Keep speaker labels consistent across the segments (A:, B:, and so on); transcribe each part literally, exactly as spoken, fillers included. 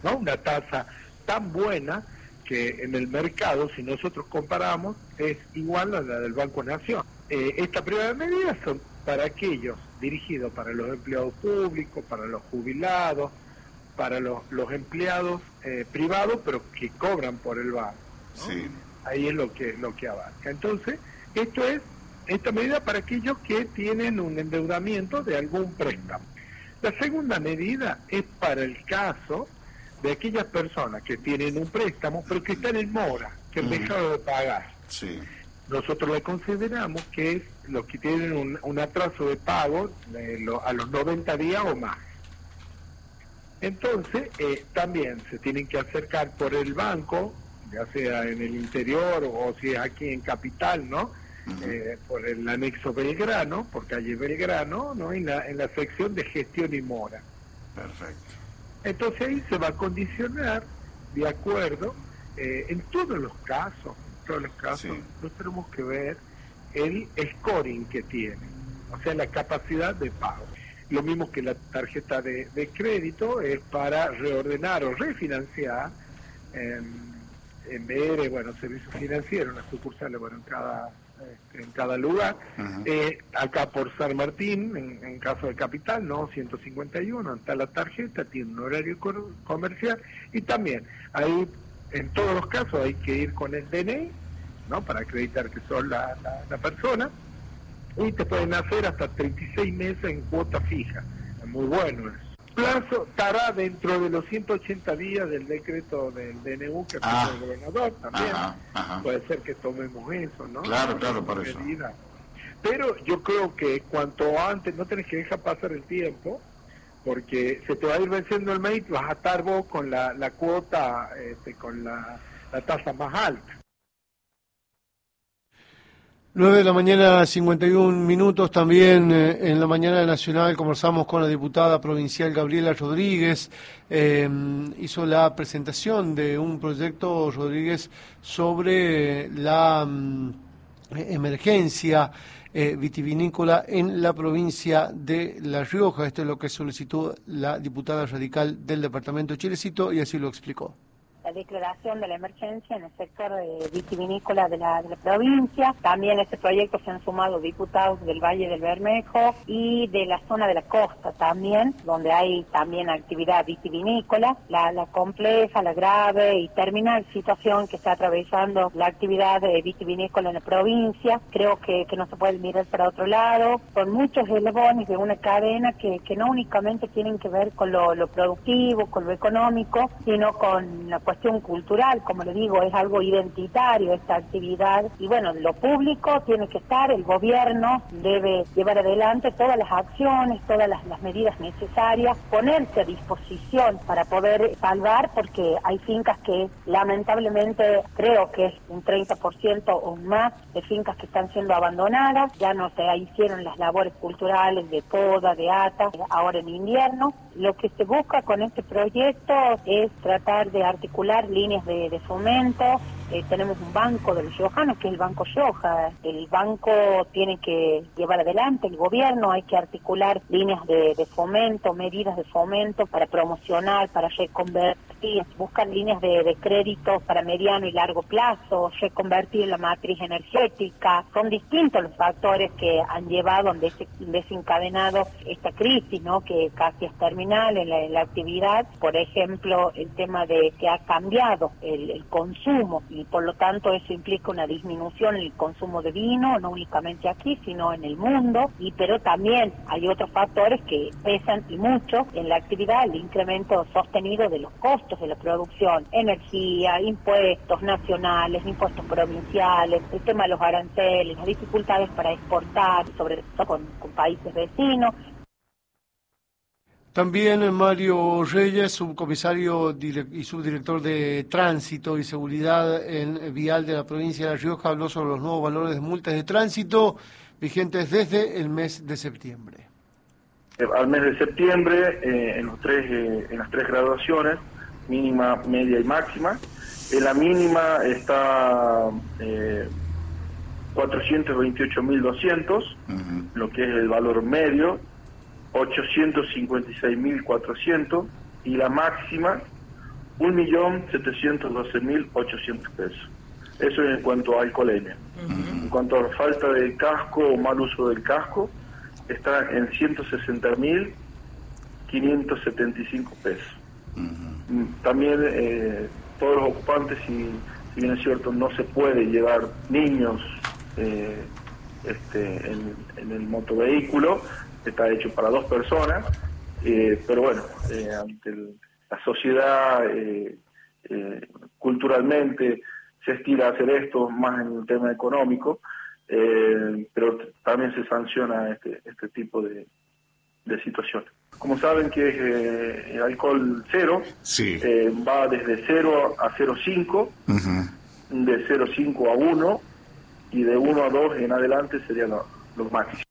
A: ¿no? Una tasa tan buena que en el mercado, si nosotros comparamos, es igual a la del Banco Nación. Eh, esta primera medida son para aquellos dirigidos para los empleados públicos, para los jubilados, para los, los empleados eh, privados, pero que cobran por el banco, ¿no? Sí. Ahí es lo que lo que abarca. Entonces, esto es esta medida para aquellos que tienen un endeudamiento de algún préstamo. La segunda medida es para el caso de aquellas personas que tienen un préstamo, pero que están en mora, que han dejado de pagar. Sí. Nosotros le consideramos que es los que tienen un, un atraso de pago de lo, a los noventa días o más. Entonces, eh, también se tienen que acercar por el banco, ya sea en el interior o, o si es aquí en Capital, ¿no? Uh-huh. Eh, por el anexo Belgrano, por calle Belgrano, ¿no? En la, en la sección de gestión y mora. Perfecto. Entonces ahí se va a condicionar, de acuerdo, eh, en todos los casos, en todos los casos, sí. Nosotros tenemos que ver el scoring que tiene, o sea, la capacidad de pago. Lo mismo que la tarjeta de, de crédito es para reordenar o refinanciar eh, en B R, bueno, servicios financieros, las sucursales, bueno, en cada este, en cada lugar. Uh-huh. Eh, acá por San Martín, en, en caso de Capital, no, ciento cincuenta y uno, está la tarjeta, tiene un horario co- comercial, y también ahí, en todos los casos, hay que ir con el D N I, ¿no? Para acreditar que sos la, la, la persona. Y te pueden hacer hasta treinta y seis meses en cuota fija. Es muy bueno eso. Plazo estará dentro de los ciento ochenta días del decreto del D N U que
B: ah,
A: puso el gobernador también.
B: Ajá, ajá.
A: Puede ser que tomemos eso, ¿no?
B: Claro, claro, por eso.
A: Medida. Pero yo creo que cuanto antes, no tenés que dejar pasar el tiempo, porque se te va a ir venciendo el mes y vas a estar vos con la, la cuota, este, con la, la tasa más alta.
C: nueve de la mañana, cincuenta y un minutos. También eh, en la mañana nacional conversamos con la diputada provincial Gabriela Rodríguez. Eh, hizo la presentación de un proyecto, Rodríguez, sobre la um, emergencia eh, vitivinícola en la provincia de La Rioja. Esto es lo que solicitó la diputada radical del departamento de Chilecito y así lo explicó.
D: La declaración de la emergencia en el sector eh, vitivinícola de la, de la provincia. También a este proyecto se han sumado diputados del Valle del Bermejo y de la zona de la costa también, donde hay también actividad vitivinícola. La, la compleja, la grave y terminal situación que está atravesando la actividad eh, vitivinícola en la provincia. Creo que, que no se puede mirar para otro lado. Son muchos eslabones de una cadena que, que no únicamente tienen que ver con lo, lo productivo, con lo económico, sino con la cuestión cultural, como le digo, es algo identitario esta actividad, y bueno, lo público tiene que estar, el gobierno debe llevar adelante todas las acciones, todas las, las medidas necesarias, ponerse a disposición para poder salvar, porque hay fincas que lamentablemente creo que es un treinta por ciento o más de fincas que están siendo abandonadas, ya no se hicieron las labores culturales de poda, de ata, ahora en invierno. Lo que se busca con este proyecto es tratar de articular líneas de, de fomento. Eh, tenemos un banco de los riojanos, que es el Banco Rioja. El banco tiene que llevar adelante, el gobierno, hay que articular líneas de, de fomento, medidas de fomento para promocionar, para reconvertir, buscar líneas de, de crédito para mediano y largo plazo, reconvertir la matriz energética. Son distintos los factores que han llevado, han des- desencadenado esta crisis, ¿no? Que casi es terminal en la, en la actividad. Por ejemplo, el tema de que ha cambiado el, el consumo, y por lo tanto eso implica una disminución en el consumo de vino, no únicamente aquí, sino en el mundo, y pero también hay otros factores que pesan y mucho en la actividad, el incremento sostenido de los costos de la producción, energía, impuestos nacionales, impuestos provinciales, el tema de los aranceles, las dificultades para exportar, sobre todo con, con países vecinos.
C: También Mario Reyes, subcomisario y subdirector de Tránsito y Seguridad en Vial de la provincia de La Rioja, habló sobre los nuevos valores de multas de tránsito vigentes desde el mes de septiembre.
E: Al mes de septiembre, eh, en, los tres, eh, en las tres graduaciones, mínima, media y máxima, en la mínima está eh, cuatrocientos veintiocho mil doscientos, uh-huh. Lo que es el valor medio, ochocientos cincuenta y seis mil cuatrocientos, y la máxima un millón setecientos doce mil ochocientos pesos. Eso en cuanto a alcoholemia. Uh-huh. En cuanto a falta de casco o mal uso del casco, está en ciento sesenta mil quinientos setenta y cinco pesos. Uh-huh. También eh, todos los ocupantes, si, si bien es cierto, no se puede llevar niños eh, este, en, en el motovehículo, está hecho para dos personas, eh, pero bueno, eh, ante el, la sociedad eh, eh, culturalmente se estira a hacer esto más en el tema económico, eh, pero también se sanciona este, este tipo de, de situaciones. Como saben que es eh, alcohol cero,
B: sí.
E: eh, va desde cero a cero coma cinco, uh-huh. de cero coma cinco a uno, y de uno a dos en adelante sería lo, lo máximo.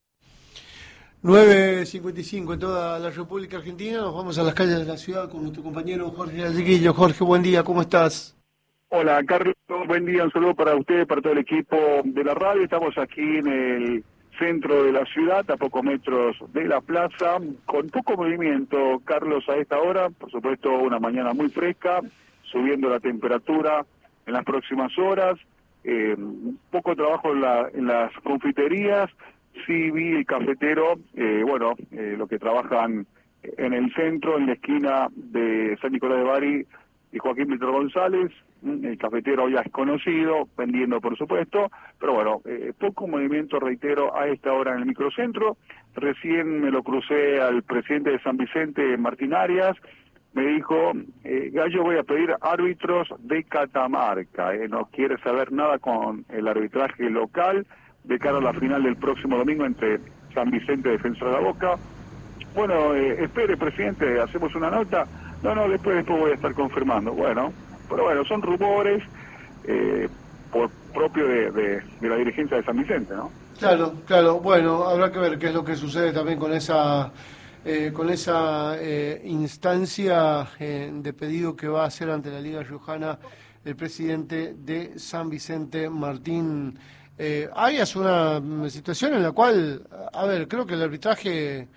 C: nueve cincuenta y cinco en toda la República Argentina, nos vamos a las calles de la ciudad con nuestro compañero Jorge Aldeguillo. Jorge, buen día, ¿cómo estás?
F: Hola, Carlos, buen día, un saludo para usted, para todo el equipo de la radio. Estamos aquí en el centro de la ciudad, a pocos metros de la plaza, con poco movimiento, Carlos, a esta hora. Por supuesto, una mañana muy fresca, subiendo la temperatura en las próximas horas, eh, poco trabajo en, la, en las confiterías. Sí vi el cafetero, eh, bueno, eh, los que trabajan en el centro, en la esquina de San Nicolás de Bari y Joaquín Víctor González. El cafetero ya es conocido, vendiendo por supuesto, pero bueno, eh, poco movimiento, reitero, a esta hora en el microcentro. Recién me lo crucé al presidente de San Vicente, Martín Arias, me dijo, eh, Gallo, voy a pedir árbitros de Catamarca, eh, no quiere saber nada con el arbitraje local de cara a la final del próximo domingo entre San Vicente y Defensor de la Boca. Bueno, eh, espere, presidente, hacemos una nota. No, no, después, después voy a estar confirmando. Bueno, pero bueno, son rumores eh, por propio de, de, de la dirigencia de San Vicente, ¿no?
C: Claro, claro. Bueno, habrá que ver qué es lo que sucede también con esa eh, con esa eh, instancia eh, de pedido que va a hacer ante la Liga Riojana el presidente de San Vicente, Martín eh, Arias. Una situación en la cual, a ver, creo que el arbitraje eh,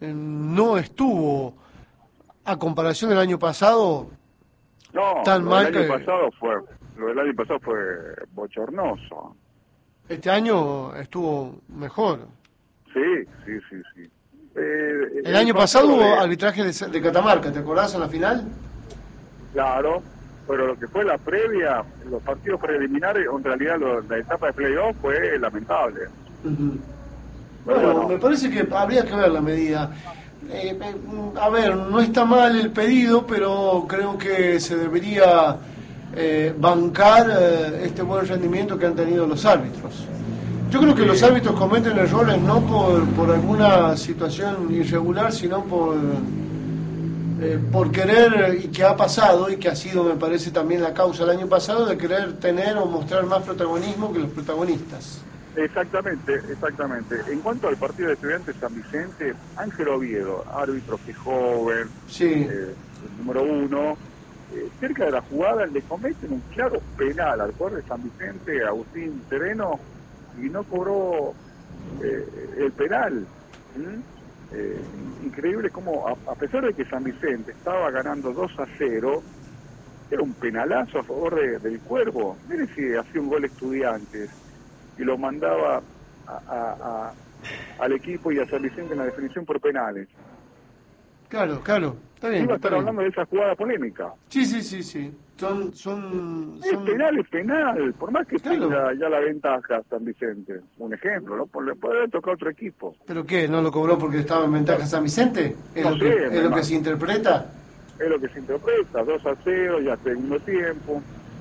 C: no estuvo, a comparación del año pasado,
F: no,
C: tan
F: lo
C: mal
F: del año
C: que...
F: pasado fue, lo del año pasado fue bochornoso.
C: Este año estuvo mejor.
F: Sí, sí, sí, sí. Eh,
C: el,
F: el
C: año pasado hubo
F: de...
C: arbitraje de, de Catamarca, ¿te acordás en la final?
F: Claro, pero lo que fue la previa, los partidos preliminares, en realidad lo, la etapa de playoff fue lamentable.
C: Uh-huh. Bueno, bueno, me parece que habría que ver la medida. Eh, eh, a ver, no está mal el pedido, pero creo que se debería eh, bancar eh, este buen rendimiento que han tenido los árbitros. Yo creo que los árbitros cometen errores no por, por alguna situación irregular, sino por, eh, por querer, y que ha pasado, y que ha sido, me parece, también la causa el año pasado, de querer tener o mostrar más protagonismo que los protagonistas.
F: Exactamente, exactamente. En cuanto al partido de Estudiantes San Vicente, Ángel Oviedo, árbitro que joven,
C: sí.
F: eh, el número uno, eh, cerca de la jugada le cometen un claro penal al jugador de San Vicente, Agustín Sereno, y no cobró eh, el penal. ¿Mm? Eh, increíble cómo, a, a pesar de que San Vicente estaba ganando dos a cero, era un penalazo a favor de, del Cuervo. Miren si hacía un gol Estudiantes y lo mandaba a, a, a, al equipo y a San Vicente en la definición por penales.
C: Claro, claro, está bien.
F: Iba a estar
C: está
F: hablando
C: bien.
F: de esa jugada polémica.
C: Sí, sí, sí, sí. Son, son,
F: Es
C: son...
F: penal, es penal, por más que
C: Claro.
F: tenga ya la ventaja San Vicente. Un ejemplo, ¿no? Por- Le puede haber tocado otro equipo.
C: ¿Pero qué? ¿No lo cobró porque estaba en ventaja San Vicente? ¿Es
F: No
C: lo
F: sé,
C: que, es lo
F: hermano.
C: que se interpreta?
F: Es lo que se interpreta, dos a cero, ya segundo tiempo.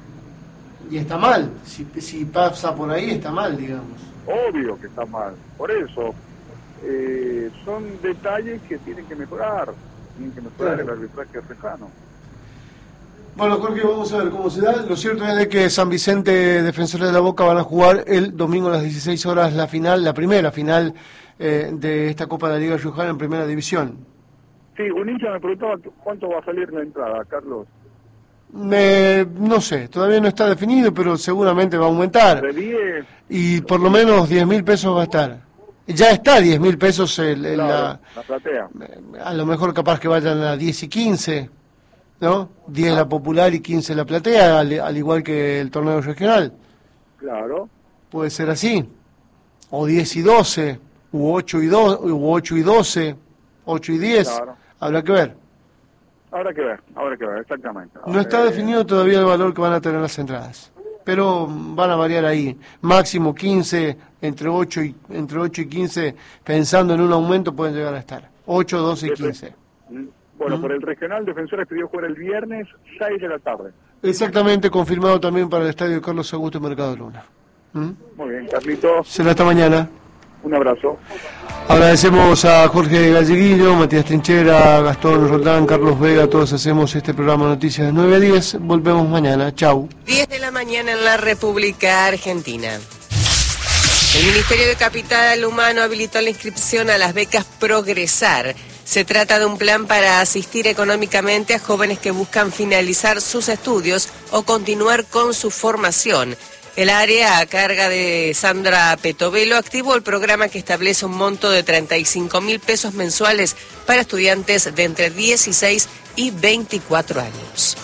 C: Y está mal. Si, si pasa por ahí, está mal, digamos.
F: Obvio que está mal. Por eso, eh, son detalles que tienen que mejorar. Tienen que mejorar
C: Claro.
F: el arbitraje riojano.
C: Bueno, Jorge, vamos a ver cómo se da. Lo cierto es de que San Vicente, Defensores de la Boca, van a jugar el domingo a las dieciséis horas la final, la primera final eh, de esta Copa de la Liga Riojana en Primera División.
F: Sí, un hincha me preguntaba cuánto va a salir la entrada, Carlos.
C: Me, no sé, todavía no está definido, pero seguramente va a aumentar.
F: De diez,
C: Y por lo menos diez mil pesos va a estar. Ya está diez mil pesos el, el,
F: claro,
C: la,
F: la platea.
C: a lo mejor capaz que vayan a diez y quince. ¿no? diez la Popular y quince la Platea, al, al igual que el torneo regional.
F: Claro.
C: Puede ser así. O diez y doce, u ocho y dos, u ocho y doce, ocho y diez.
F: Claro.
C: Habrá que ver.
F: Habrá que ver, habrá que ver, exactamente.
C: No está
F: Eh,
C: definido todavía el valor que van a tener las entradas, pero van a variar ahí. Máximo quince, entre ocho y entre ocho y quince, pensando en un aumento pueden llegar a estar. ocho, doce y quince.
F: Bueno,
C: ¿Mm?
F: por el regional, Defensores pidió jugar el viernes, seis de la tarde.
C: Exactamente, confirmado también para el estadio Carlos Augusto Mercado Luna. ¿Mm?
F: Muy bien, Carlitos,
C: Será hasta mañana.
F: un abrazo.
C: Agradecemos a Jorge Galleguillo, Matías Trinchera, Gastón Roldán, Carlos Vega, todos hacemos este programa Noticias de nueve a diez. Volvemos mañana. Chau.
B: diez de la mañana en la República Argentina. El Ministerio de Capital Humano habilitó la inscripción a las becas Progresar. Se trata de un plan para asistir económicamente a jóvenes que buscan finalizar sus estudios o continuar con su formación. El área a carga de Sandra Petovelo activó el programa que establece un monto de treinta y cinco mil pesos mensuales para estudiantes de entre dieciséis y veinticuatro años.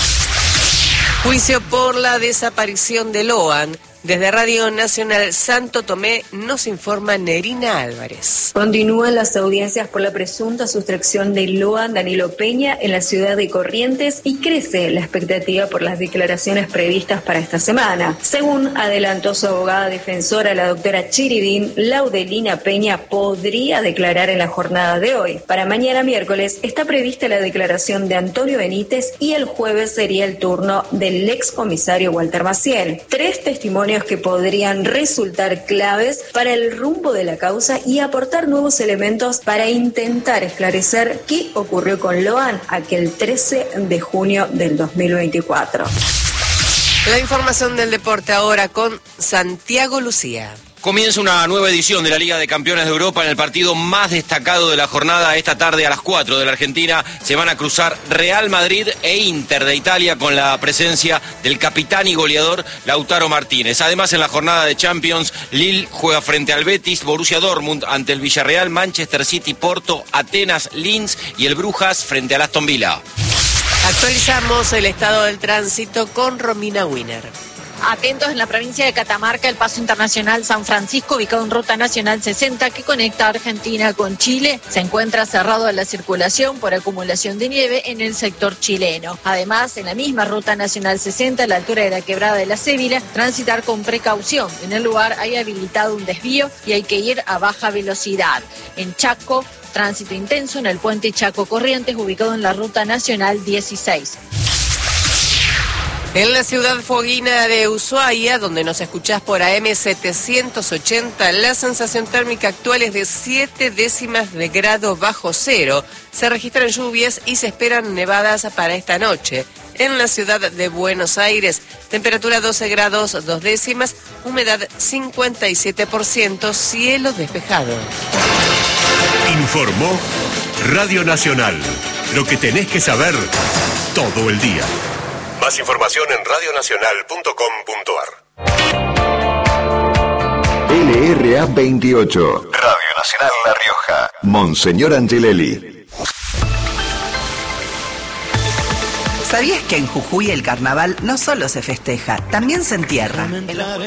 B: Juicio por la desaparición de Loan. Desde Radio Nacional Santo Tomé nos informa Nerina Álvarez.
G: Continúan las audiencias por la presunta sustracción de Loan Danilo Peña en la ciudad de Corrientes y crece la expectativa por las declaraciones previstas para esta semana. Según adelantó su abogada defensora, la doctora Chiribín, Laudelina Peña podría declarar en la jornada de hoy. Para mañana miércoles está prevista la declaración de Antonio Benítez y el jueves sería el turno del excomisario Walter Maciel. Tres testimonios que podrían resultar claves para el rumbo de la causa y aportar nuevos elementos para intentar esclarecer qué ocurrió con Loan aquel trece de junio del dos mil veinticuatro.
B: La información del deporte ahora con Santiago Lucía.
H: Comienza una nueva edición de la Liga de Campeones de Europa en el partido más destacado de la jornada. Esta tarde a las cuatro de la Argentina se van a cruzar Real Madrid e Inter de Italia con la presencia del capitán y goleador Lautaro Martínez. Además, en la jornada de Champions, Lille juega frente al Betis, Borussia Dortmund ante el Villarreal, Manchester City, Porto, Atenas, Linz y el Brujas frente al Aston Villa.
B: Actualizamos el estado del tránsito con Romina Wiener.
I: Atentos en la provincia de Catamarca, el paso internacional San Francisco, ubicado en Ruta Nacional sesenta, que conecta Argentina con Chile, se encuentra cerrado a la circulación por acumulación de nieve en el sector chileno. Además, en la misma Ruta Nacional sesenta, a la altura de la Quebrada de la Cébila, transitar con precaución. En el lugar hay habilitado un desvío y hay que ir a baja velocidad. En Chaco, tránsito intenso en el puente Chaco Corrientes, ubicado en la Ruta Nacional dieciséis.
B: En la ciudad foguina de Ushuaia, donde nos escuchás por A M setecientos ochenta, la sensación térmica actual es de siete décimas de grado bajo cero. Se registran lluvias y se esperan nevadas para esta noche. En la ciudad de Buenos Aires, temperatura doce grados dos décimas, humedad cincuenta y siete por ciento, cielo despejado.
J: Informó Radio Nacional. Lo que tenés que saber todo el día. Más información en radio nacional punto com punto a r.
K: L R A veintiocho. Radio Nacional La Rioja. Monseñor Angelelli.
L: ¿Sabías que en Jujuy el carnaval no solo se festeja, también se entierra?